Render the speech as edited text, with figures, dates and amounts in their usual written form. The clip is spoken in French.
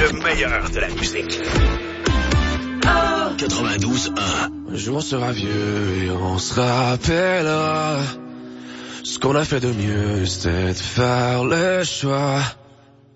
Le meilleur de la musique. 92.1. Un jour on sera vieux et on se rappellera ce qu'on a fait de mieux, c'était de faire le choix